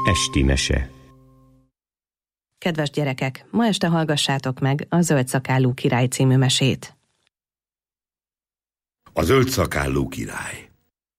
Esti mese. Kedves gyerekek, ma este hallgassátok meg a Zöldszakálú király című mesét. A zöldszakálú király.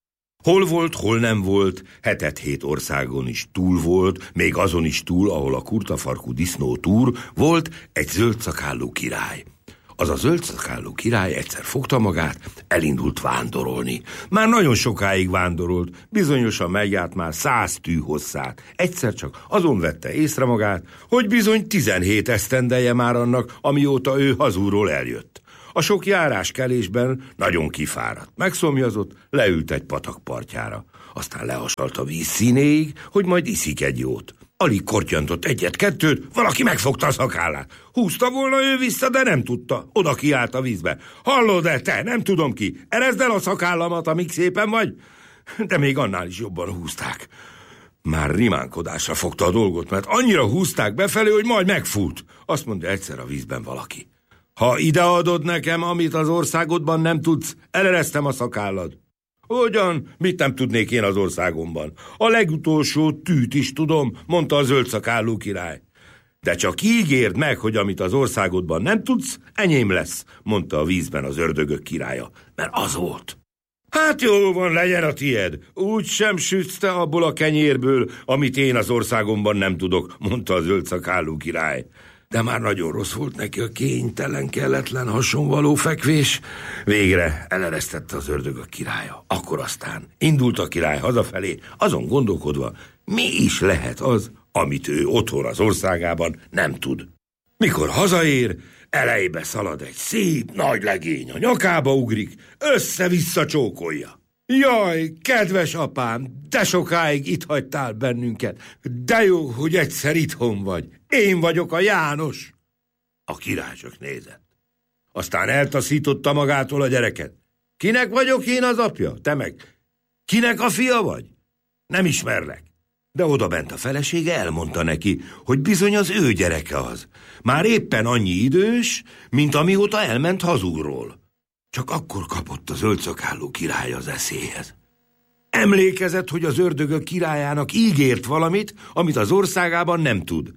Hol volt, hol nem volt, 7 országon is túl volt, még azon is túl, ahol a kurtafarkú disznó túr, volt egy zöldszakálú király. Az a zöldszakálú király egyszer fogta magát, elindult vándorolni. Már nagyon sokáig vándorolt, bizonyosan megjárt már 100 tű hosszát. Egyszer csak azon vette észre magát, hogy bizony 17 esztendeje már annak, amióta ő hazúról eljött. A sok járáskelésben nagyon kifáradt, megszomjazott, leült egy patak partjára. Aztán lehasalt a víz színéig, hogy majd iszik egy jót. Alig kortyantott egyet-kettőt, valaki megfogta a szakállát. Húzta volna ő vissza, de nem tudta. Oda kiállt a vízbe. Hallod-e te? Nem tudom ki. Erezd el a szakállamat, amíg szépen vagy. De még annál is jobban húzták. Már rimánkodásra fogta a dolgot, mert annyira húzták befelé, hogy majd megfut. Azt mondja egyszer a vízben valaki. Ha ideadod nekem, amit az országodban nem tudsz, elereztem a szakállad. Hogyan? Mit nem tudnék én az országomban? A legutolsó tűt is tudom, mondta a zöldszakálú király. De csak ígérd meg, hogy amit az országodban nem tudsz, enyém lesz, mondta a vízben az ördögök királya, mert az volt. Hát jó van, legyen a tied. Úgy sem sütsz te abból a kenyérből, amit én az országomban nem tudok, mondta a zöldszakálú király. De már nagyon rossz volt neki a kénytelen, kelletlen, hasonvaló fekvés. Végre eleresztette az ördögök királya. Akkor aztán indult a király hazafelé, azon gondolkodva, mi is lehet az, amit ő otthon az országában nem tud. Mikor hazaér, elejébe szalad egy szép nagy legény, a nyakába ugrik, össze-vissza csókolja. Jaj, kedves apám, de sokáig itt hagytál bennünket. De jó, hogy egyszer itthon vagy. Én vagyok a János. A király csak nézett. Aztán eltaszította magától a gyereket. Kinek vagyok én az apja? Te meg? Kinek a fia vagy? Nem ismerlek. De odabent a felesége elmondta neki, hogy bizony az ő gyereke az. Már éppen annyi idős, mint amióta elment hazúról. Csak akkor kapott a zöldszakálú király az eszéhez. Emlékezett, hogy az ördögök királyának ígért valamit, amit az országában nem tud.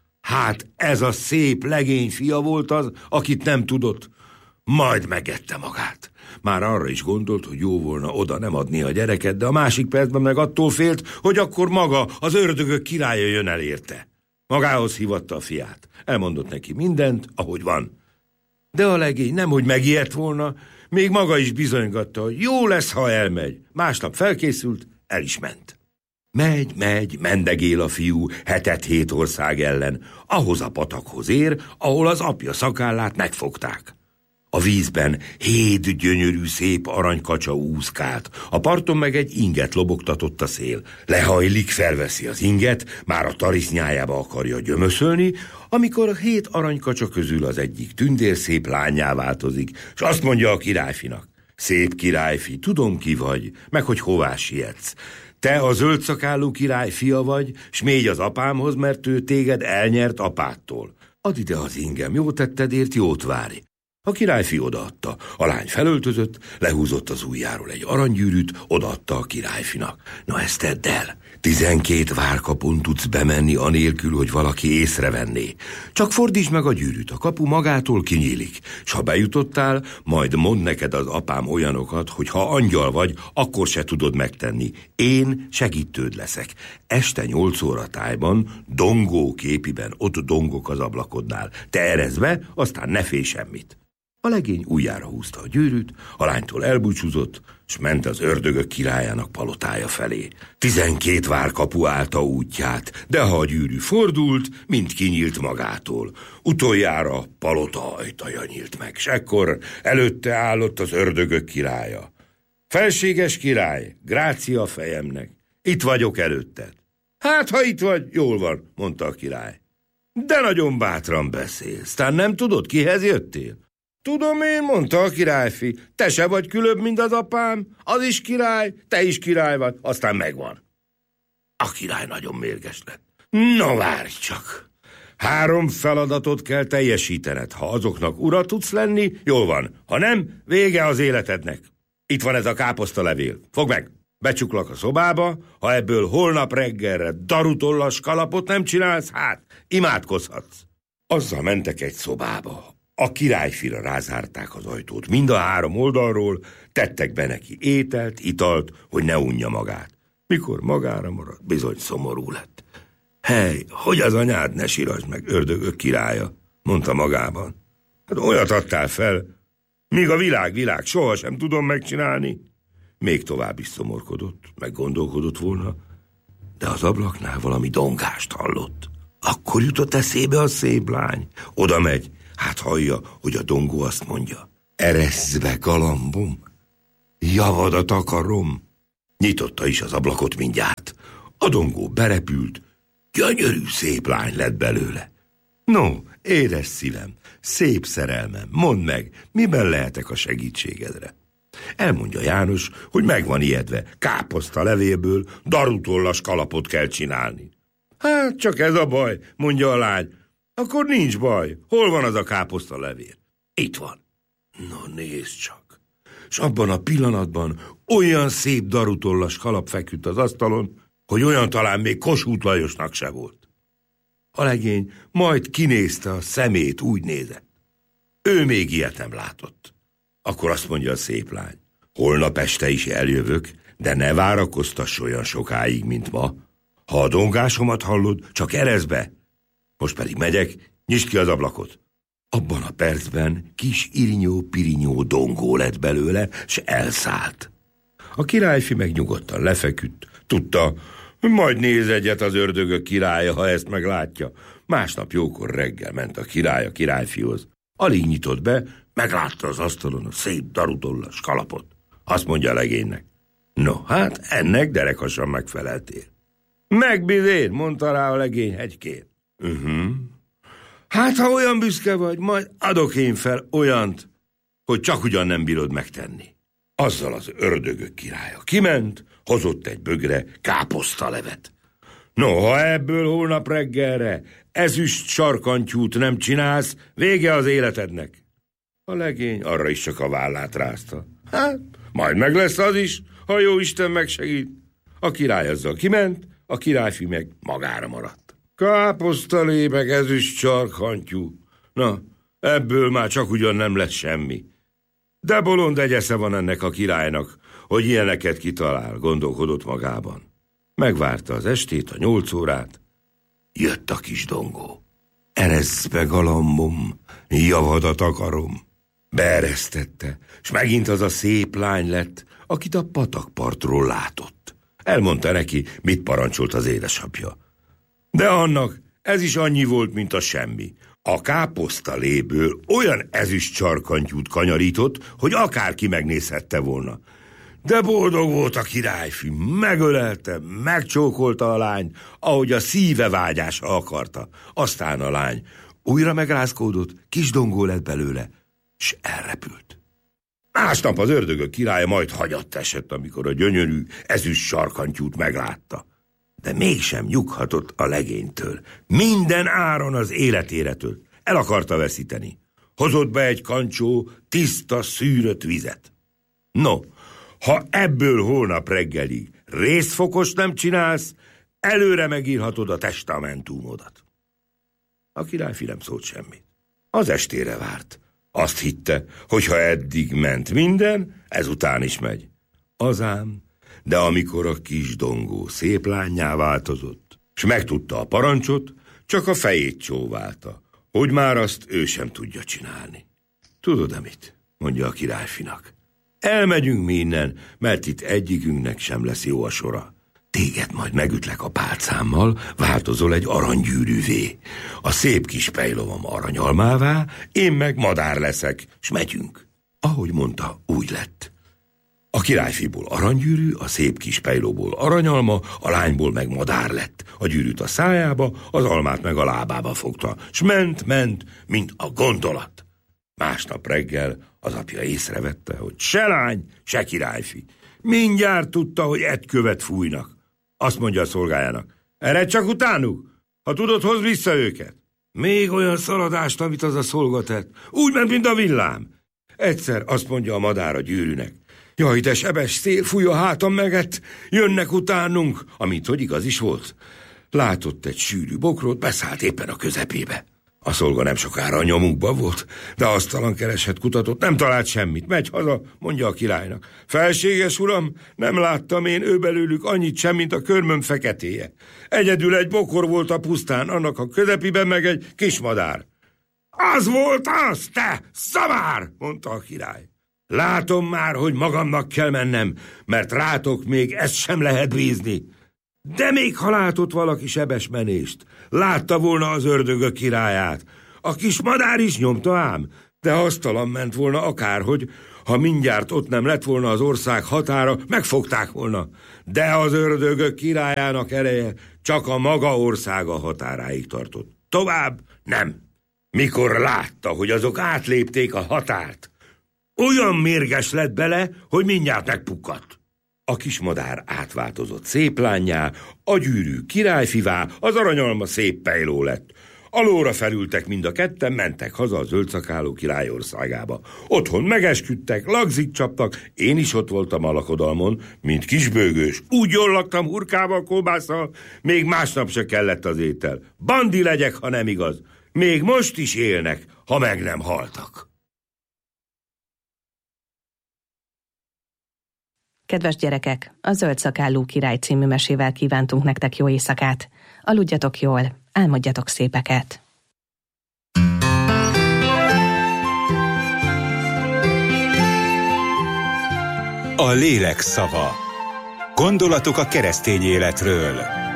Hát ez a szép legény fia volt az, akit nem tudott. Majd megette magát. Már arra is gondolt, hogy jó volna oda nem adni a gyereket, de a másik percben meg attól félt, hogy akkor maga az ördögök királya jön el érte. Magához hívatta a fiát. Elmondott neki mindent, ahogy van. De a legény nemhogy megijedt volna, még maga is bizonygatta, hogy jó lesz, ha elmegy. Másnap felkészült, el is ment. Megy, mendegél a fiú 7 ország ellen, ahhoz a patakhoz ér, ahol az apja szakállát megfogták. A vízben 7 gyönyörű szép aranykacsa úszkált, a parton meg egy inget lobogtatott a szél. Lehajlik, felveszi az inget, már a tarisznyájába akarja gyömöszölni, amikor a 7 aranykacsa közül az egyik tündérszép lánnyá változik, és azt mondja a királyfinak: szép királyfi, tudom ki vagy, meg hogy hová sietsz. Te a zöldszakálú király fia vagy, s mégy az apámhoz, mert ő téged elnyert apádtól. Add ide az ingem, jó tettedért jót várj. A királyfi odaadta, a lány felöltözött, lehúzott az ujjáról egy aranygyűrűt, odaadta a királyfinak. Na ezt tedd el, 12 várkapun tudsz bemenni anélkül, hogy valaki észrevenné. Csak fordítsd meg a gyűrűt, a kapu magától kinyílik, s ha bejutottál, majd mond neked az apám olyanokat, hogy ha angyal vagy, akkor se tudod megtenni. Én segítőd leszek. Este 8 óra tájban, dongó képiben, ott dongok az ablakodnál. Te erezd be, aztán ne félj semmit. A legény ujjára húzta a gyűrűt, a lánytól elbúcsúzott, s ment az ördögök királyának palotája felé. 12 várkapu állta útját, de ha a gyűrű fordult, mind kinyílt magától. Utoljára palota ajtaja nyílt meg, s ekkor előtte állott az ördögök királya. Felséges király, grácia fejemnek, itt vagyok előtted. Hát, ha itt vagy, jól van, mondta a király. De nagyon bátran beszélsz, tán nem tudod, kihez jöttél? Tudom én, mondta a királyfi, te se vagy különb, mint az apám, az is király, te is király vagy, aztán megvan. A király nagyon mérges lett. No, várj csak! 3 feladatot kell teljesítened, ha azoknak ura tudsz lenni, jól van, ha nem, vége az életednek. Itt van ez a káposztalevél, fogd meg! Becsuklak a szobába, ha ebből holnap reggelre darutollas kalapot nem csinálsz, hát imádkozhatsz. Azzal mentek egy szobába. A királyfira rázárták az ajtót. Mind a 3 oldalról tettek be neki ételt, italt, hogy ne unja magát. Mikor magára maradt, bizony szomorú lett. Hely, hogy az anyád, ne sírasd meg, ördögök királya, mondta magában. Hát olyat adtál fel, míg a világ sohasem tudom megcsinálni. Még tovább is szomorkodott, meg gondolkodott volna, de az ablaknál valami dongást hallott. Akkor jutott eszébe a szép lány. Oda megy, hát hallja, hogy a dongó azt mondja. Ereszd be, galambom, javadat akarom. Nyitotta is az ablakot mindjárt. A dongó berepült, gyönyörű szép lány lett belőle. No, édes szívem, szép szerelmem, mondd meg, miben lehetek a segítségedre? Elmondja János, hogy meg van ijedve, káposzta levélből darutollas kalapot kell csinálni. Hát csak ez a baj, mondja a lány. Akkor nincs baj, hol van az a káposzta levél? Itt van. Na nézd csak. És abban a pillanatban olyan szép darutollas kalap feküdt az asztalon, hogy olyan talán még Kossuth Lajosnak se volt. A legény majd kinézte a szemét, úgy nézett. Ő még ilyet nem látott. Akkor azt mondja a szép lány, holnap este is eljövök, de ne várakoztass olyan sokáig, mint ma. Ha a dongásomat hallod, csak ereszd be. Most pedig megyek, nyisd ki az ablakot. Abban a percben kis irinyó-pirinyó dongó lett belőle, s elszállt. A királyfi meg nyugodtan lefeküdt. Tudta, hogy majd néz egyet az ördögök királya, ha ezt meglátja. Másnap jókor reggel ment a király a királyfihoz. Alig nyitott be, meglátta az asztalon a szép darutollas kalapot. Azt mondja a legénynek. No, hát ennek derekasan megfeleltél. Megbizén, mondta rá a legény hegykén. Hát, ha olyan büszke vagy, majd adok én fel olyant, hogy csak ugyan nem bírod megtenni. Azzal az ördögök királya kiment, hozott egy bögre káposztalevet. No, ha ebből holnap reggelre ezüst sarkantyút nem csinálsz, vége az életednek. A legény arra is csak a vállát rázta. Hát, majd meg lesz az is, ha jó Isten megsegít. A király azzal kiment, a királyfi meg magára maradt. Káposztalé meg ezüst sarkantyú. Na, ebből már csak ugyan nem lett semmi. De bolond egyesze van ennek a királynak, hogy ilyeneket kitalál, gondolkodott magában. Megvárta az estét, a 8 órát. Jött a kis dongó. Ereszd be, galambom, javadat akarom. Beeresztette, s megint az a szép lány lett, akit a patakpartról látott. Elmondta neki, mit parancsolt az édesapja. De annak ez is annyi volt, mint a semmi. A káposztaléből olyan ezüst sarkantyút kanyarított, hogy akárki megnézhette volna. De boldog volt a királyfi, megölelte, megcsókolta a lány, ahogy a szíve vágyása akarta. Aztán a lány újra megrázkódott, kis dongó lett belőle, s elrepült. Másnap az ördögök királya majd hagyatt esett, amikor a gyönyörű ezüst sarkantyút meglátta. De mégsem nyughatott a legénytől. Minden áron az életére tölt. El akarta veszíteni. Hozott be egy kancsó tiszta, szűrött vizet. No, ha ebből holnap reggelig részfokos nem csinálsz, előre megírhatod a testamentumodat. A királyfi nem szólt semmit. Az estére várt. Azt hitte, hogy ha eddig ment minden, ezután is megy. Azám, de amikor a kis dongó szép lánnyá változott, s megtudta a parancsot, csak a fejét csóválta, hogy már azt ő sem tudja csinálni. Tudod-e mit? Mondja a királyfinak. Elmegyünk mi innen, mert itt egyikünknek sem lesz jó a sora. Téged majd megütlek a pálcámmal, változol egy aranygyűrűvé. A szép kis pejlovam aranyalmává, én meg madár leszek, s megyünk. Ahogy mondta, úgy lett. A királyfiból aranygyűrű, a szép kis pejlóból aranyalma, a lányból meg madár lett. A gyűrűt a szájába, az almát meg a lábába fogta, s ment, mint a gondolat. Másnap reggel az apja észrevette, hogy se lány, se királyfi. Mindjárt tudta, hogy egy követ fújnak. Azt mondja a szolgájának, eredj csak utánuk, ha tudod, hozd vissza őket. Még olyan szaladást, amit az a szolga tett, úgy ment, mint a villám. Egyszer azt mondja a madár a gyűrűnek, Jaj, de sebes szél fúj a hátam meget, jönnek utánunk, amint hogy igaz is volt. Látott egy sűrű bokrot, beszállt éppen a közepébe. A szolga nem sokára a nyomunkban volt, de asztalan keresett, kutatott, nem talált semmit. Megy haza, mondja a királynak. Felséges uram, nem láttam én őbelőlük annyit sem, mint a körmöm feketéje. Egyedül egy bokor volt a pusztán, annak a közepében meg egy kismadár. Az volt az, te szamár, mondta a király. Látom már, hogy magamnak kell mennem, mert rátok még ezt sem lehet bízni. De még ha látott valaki sebes menést, látta volna az ördögök királyát. A kis madár is nyomta ám, de asztalan ment volna akárhogy, ha mindjárt ott nem lett volna az ország határa, megfogták volna. De az ördögök királyának ereje csak a maga országa határáig tartott. Tovább nem. Mikor látta, hogy azok átlépték a határt, olyan mérges lett bele, hogy mindjárt megpukkadt. A kismadár átváltozott szép lánnyá, a gyűrű királyfivá, az aranyalma szép pejló lett. A lóra felültek mind a ketten, mentek haza a zöldszakálú király országába. Otthon megesküdtek, lagzik csaptak, én is ott voltam a lakodalmon, mint kisbőgős. Úgy jól laktam hurkával, kolbásszal, még másnap se kellett az étel. Bandi legyek, ha nem igaz. Még most is élnek, ha meg nem haltak. Kedves gyerekek, a Zöldszakálú király című mesével kívántunk nektek jó éjszakát. Aludjatok jól, álmodjatok szépeket. A lélek szava. Gondolatok a keresztény életről.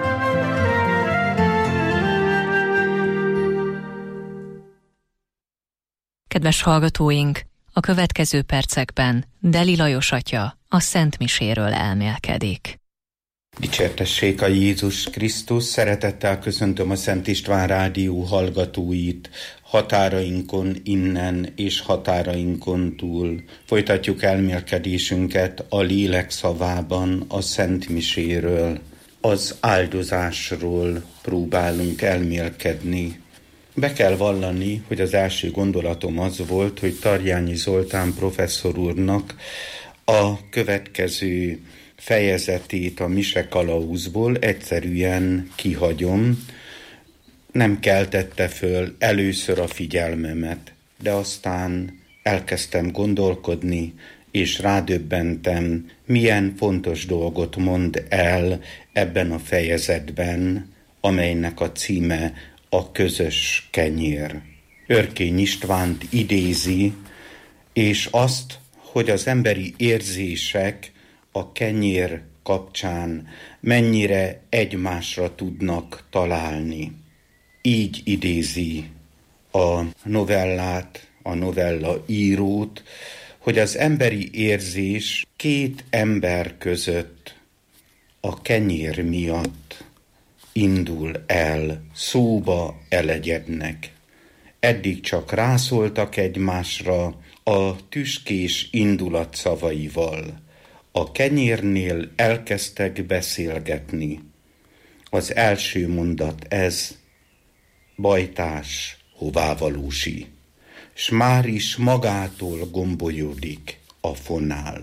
Kedves hallgatóink, a következő percekben Deli Lajos atya a Szent Miséről elmélkedik. Dicsértessék a Jézus Krisztus, szeretettel köszöntöm a Szent István Rádió hallgatóit, határainkon innen és határainkon túl. Folytatjuk elmélkedésünket a lélek szavában a Szent Miséről. Az áldozásról próbálunk elmélkedni. Be kell vallani, hogy az első gondolatom az volt, hogy Tarjányi Zoltán professzor úrnak a következő fejezetét a Mise kalauzból egyszerűen kihagyom. Nem keltette föl először a figyelmemet, de aztán elkezdtem gondolkodni, és rádöbbentem, milyen fontos dolgot mond el ebben a fejezetben, amelynek a címe a közös kenyér. Örkény Istvánt idézi, és azt, hogy az emberi érzések a kenyér kapcsán mennyire egymásra tudnak találni. Így idézi a novellát, a novella írót, hogy az emberi érzés két ember között a kenyér miatt indul el, szóba elegyednek. Eddig csak rászóltak egymásra a tüskés indulat szavaival. A kenyérnél elkezdtek beszélgetni. Az első mondat ez: bajtás, hová valósi? S már is magától gombolyodik a fonál.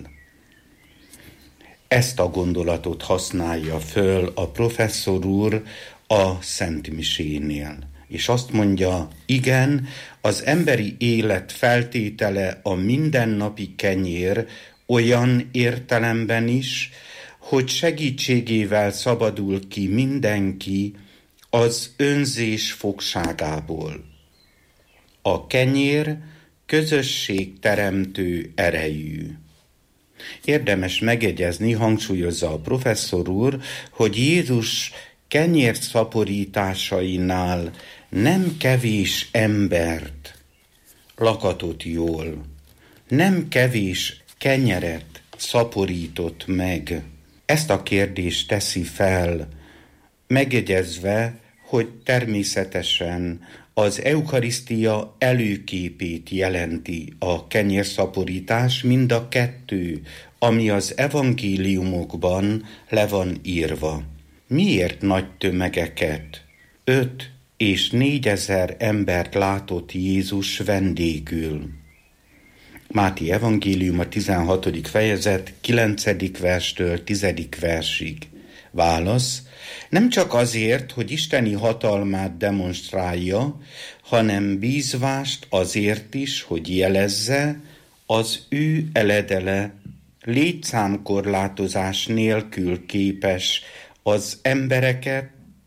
Ezt a gondolatot használja föl a professzor úr a Szent Misénél. És azt mondja, igen, az emberi élet feltétele a mindennapi kenyér olyan értelemben is, hogy segítségével szabadul ki mindenki az önzés fogságából. A kenyér közösségteremtő erejű. Érdemes megjegyezni, hangsúlyozza a professzor úr, hogy Jézus kenyérszaporításainál nem kevés embert lakatott jól, nem kevés kenyeret szaporított meg. Ezt a kérdést teszi fel, megjegyezve, hogy természetesen az eukarisztia előképét jelenti a kenyérszaporítás, mind a kettő, ami az evangéliumokban le van írva. Miért nagy tömegeket, 5 és 4 ezer embert látott Jézus vendégül? Máté evangélium a 16. fejezet 9. verstől 10. versig. Válasz: nem csak azért, hogy isteni hatalmát demonstrálja, hanem bízvást azért is, hogy jelezze, az ő eledele létszámkorlátozás nélkül képes az embereket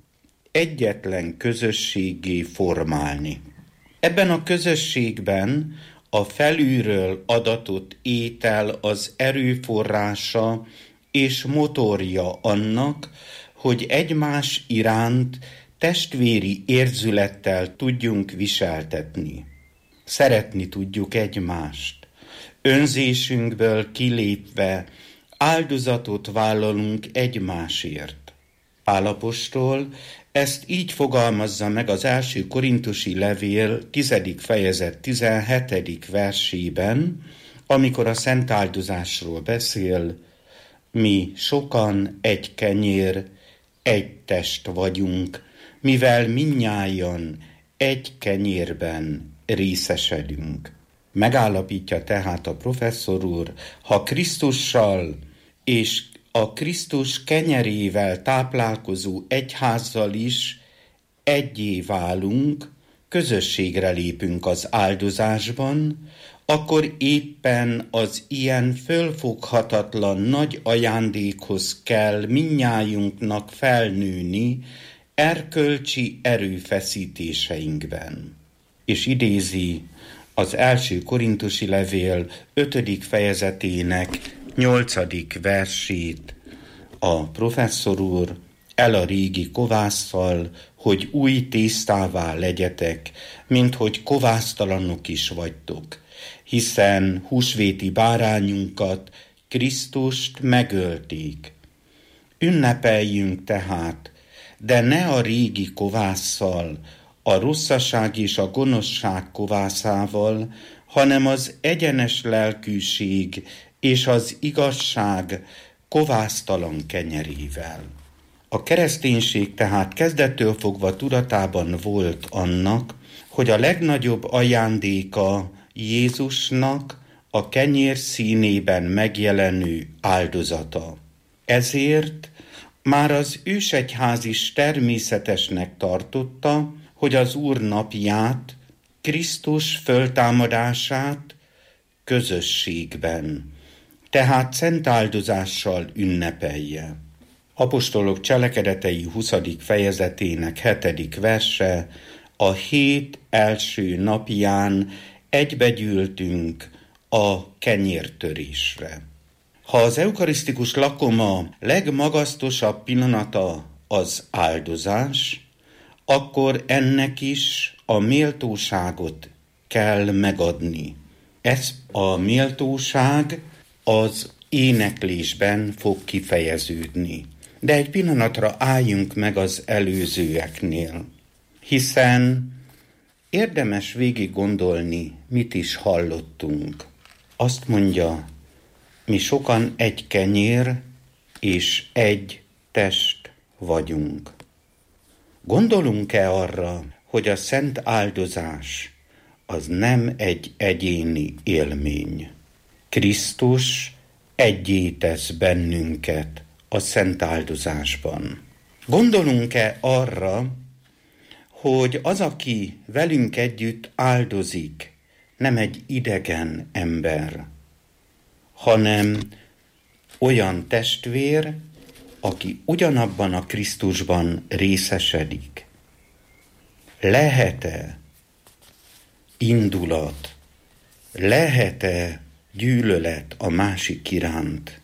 egyetlen közösséggé formálni. Ebben a közösségben a felülről adatott étel az erőforrása és motorja annak, hogy egymás iránt testvéri érzülettel tudjunk viseltetni. Szeretni tudjuk egymást. Önzésünkből kilépve áldozatot vállalunk egymásért. Pál apostol ezt így fogalmazza meg az első korintusi levél 10. fejezet 17. versében, amikor a szent áldozásról beszél: mi sokan egy kenyér, egy test vagyunk, mivel mindnyájan egy kenyérben részesedünk. Megállapítja tehát a professzor úr, ha Krisztussal és a Krisztus kenyerével táplálkozó egyházzal is egyé válunk, közösségre lépünk az áldozásban, akkor éppen az ilyen fölfoghatatlan nagy ajándékhoz kell mindnyájunknak felnőni erkölcsi erőfeszítéseinkben. És idézi az első korintusi levél 5. fejezetének 8. versét a professzor úr: el a régi kovásszal, hogy új tésztává legyetek, mint hogy kovásztalanok is vagytok, hiszen húsvéti bárányunkat, Krisztust megölték. Ünnepeljünk tehát, de ne a régi kovásszal, a rosszaság és a gonoszság kovászával, hanem az egyenes lelkűség és az igazság kovásztalan kenyerével. A kereszténység tehát kezdettől fogva tudatában volt annak, hogy a legnagyobb ajándéka Jézusnak a kenyér színében megjelenő áldozata. Ezért már az ősegyház is természetesnek tartotta, hogy az Úr napját, Krisztus föltámadását közösségben, tehát szent áldozással ünnepelje. Apostolok cselekedetei 20. fejezetének 7. verse: a hét első napján egybegyűltünk a kenyértörésre. Ha az eukarisztikus lakoma legmagasztosabb pillanata az áldozás, akkor ennek is a méltóságot kell megadni. Ez a méltóság az éneklésben fog kifejeződni. De egy pillanatra álljunk meg az előzőeknél, hiszen érdemes végig gondolni, mit is hallottunk. Azt mondja, mi sokan egy kenyér és egy test vagyunk. Gondolunk-e arra, hogy a szent áldozás az nem egy egyéni élmény? Krisztus egyé tesz bennünket a szent áldozásban. Gondolunk-e arra, hogy az, aki velünk együtt áldozik, nem egy idegen ember, hanem olyan testvér, aki ugyanabban a Krisztusban részesedik? Lehet-e indulat, lehet-e gyűlölet a másik iránt?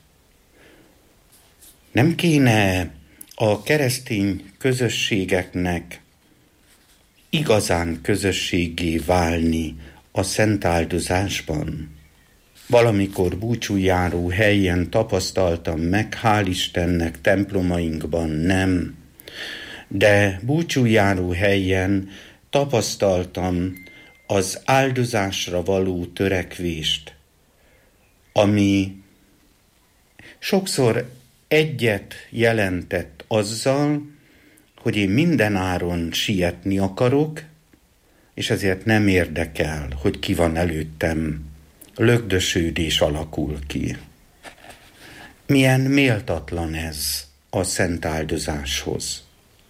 Nem kéne a keresztény közösségeknek igazán közösséggé válni a szent áldozásban? Valamikor búcsújáró helyen tapasztaltam meg, hál' Istennek templomainkban nem, de búcsújáró helyen tapasztaltam az áldozásra való törekvést, ami sokszor egyet jelentett azzal, hogy én minden áron sietni akarok, és ezért nem érdekel, hogy ki van előttem, lögdösődés alakul ki. Milyen méltatlan ez a szent áldozáshoz.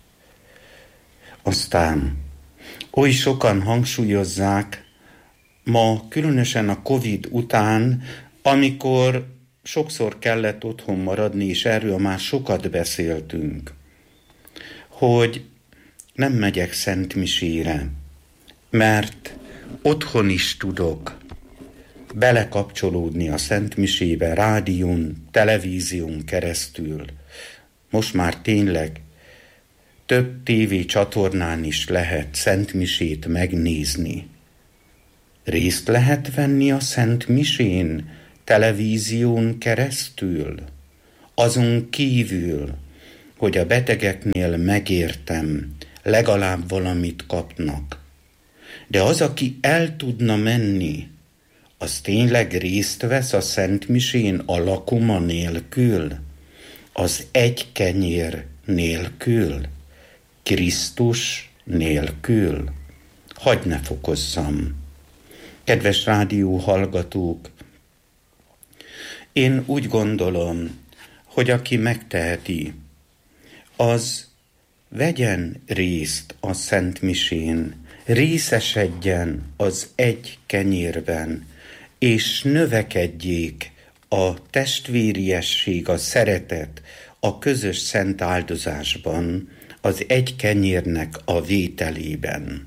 Aztán oly sokan hangsúlyozzák ma, különösen a Covid után, amikor sokszor kellett otthon maradni, és erről már sokat beszéltünk, hogy nem megyek szentmisére, mert otthon is tudok belekapcsolódni a szentmisébe, rádión, televízión keresztül. Most már tényleg több tévécsatornán is lehet szentmisét megnézni. Részt lehet venni a szentmisén televízión keresztül, azon kívül, hogy a betegeknél megértem, legalább valamit kapnak. De az, aki el tudna menni, az tényleg részt vesz a szentmisén a lakoma nélkül, az egy kenyér nélkül, Krisztus nélkül. Hadd ne fokozzam. Kedves rádió hallgatók, én úgy gondolom, hogy aki megteheti, az vegyen részt a szentmisén, részesedjen az egy kenyérben, és növekedjék a testvériesség, a szeretet, a közös szent áldozásban, az egy kenyérnek a vételében.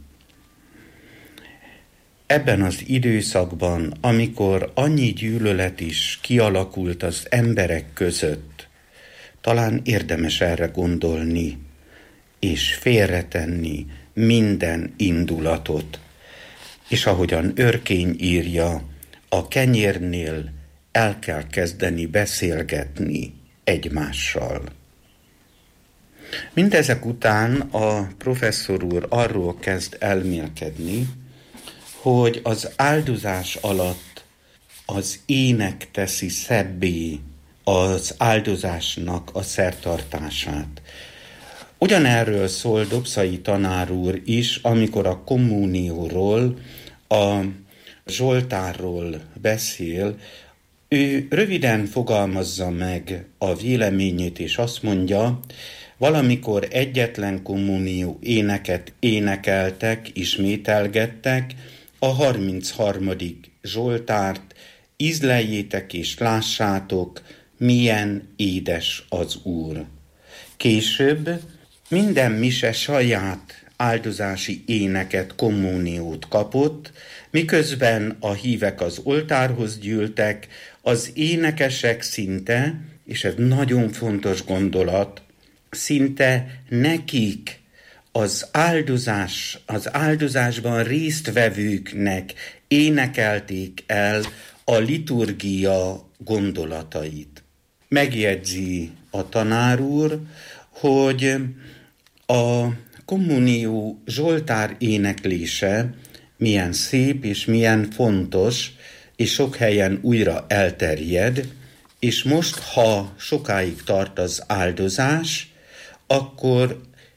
Ebben az időszakban, amikor annyi gyűlölet is kialakult az emberek között, talán érdemes erre gondolni, és félretenni minden indulatot. És ahogyan Örkény írja, a kenyérnél el kell kezdeni beszélgetni egymással. Mindezek után a professzor úr arról kezd elmélkedni, hogy az áldozás alatt az ének teszi szebbé az áldozásnak a szertartását. Ugyanerről szól Dobszai tanár úr is, amikor a kommunióról, a Zsoltárról beszél. Ő röviden fogalmazza meg a véleményét, és azt mondja, valamikor egyetlen kommunió éneket énekeltek, ismételgettek, a 33. Zsoltárt, ízleljétek és lássátok, milyen édes az Úr. Később minden mise saját áldozási éneket, kommuniót kapott, miközben a hívek az oltárhoz gyűltek, az énekesek szinte, és ez nagyon fontos gondolat, szinte nekik az áldozásban résztvevőknek énekelték el a liturgia gondolatait. Megjegyzi a tanár úr, hogy a kommunió Zsoltár éneklése milyen szép és milyen fontos, és sok helyen újra elterjed, és most, ha sokáig tart az áldozás, akkor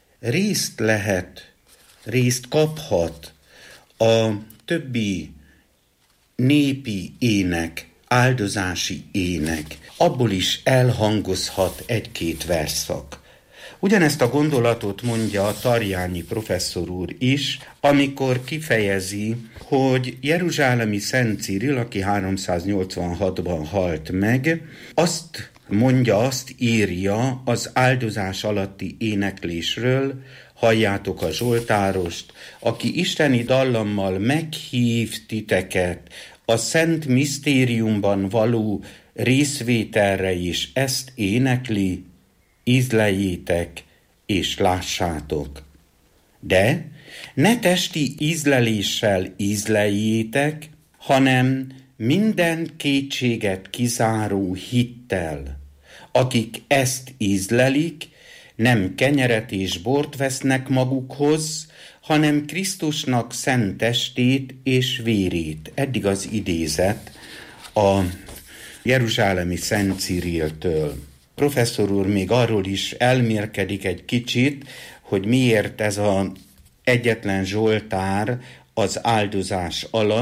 részt kaphat a többi népi ének, áldozási ének, abból is elhangozhat egy-két versszak. Ugyanezt a gondolatot mondja a Tarjányi professzor úr is, amikor kifejezi, hogy jeruzsálemi Szent Cirill, aki 386-ban halt meg, azt mondja, azt írja az áldozás alatti éneklésről, halljátok a Zsoltárost, aki isteni dallammal meghív titeket a szent misztériumban való részvételre is, ezt énekli, ízleljétek és lássátok. De ne testi ízleléssel ízleljétek, hanem minden kétséget kizáró hittel. Akik ezt ízlelik, nem kenyeret és bort vesznek magukhoz, hanem Krisztusnak szent testét és vérét. Eddig az idézet a jeruzsálemi Szent Cirilltől. Professzor úr még arról is elmélkedik egy kicsit, hogy miért ez az egyetlen Zsoltár az áldozás alatt,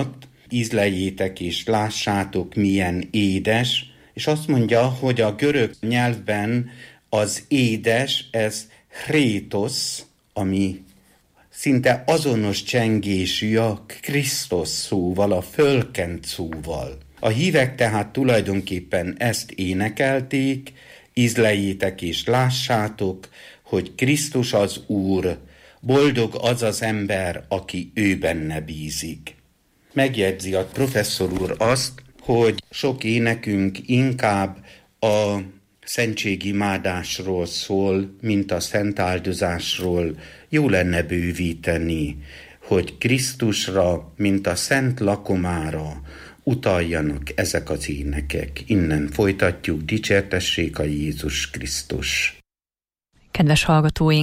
ízleljétek és lássátok, milyen édes, és azt mondja, hogy a görög nyelvben az édes, ez chrétos, ami szinte azonos csengésű a Krisztus szóval, a fölkent szóval. A hívek tehát tulajdonképpen ezt énekelték, ízleljétek és lássátok, hogy Krisztus az Úr, boldog az az ember, aki ő benne bízik. Megjegyzi a professzor úr azt, hogy sok énekünk inkább a szentségimádásról szól, mint a szent áldozásról. Jó lenne bővíteni, hogy Krisztusra, mint a szent lakomára utaljanak ezek az énekek. Innen folytatjuk, dicsértessék a Jézus Krisztus. Kedves hallgatóink!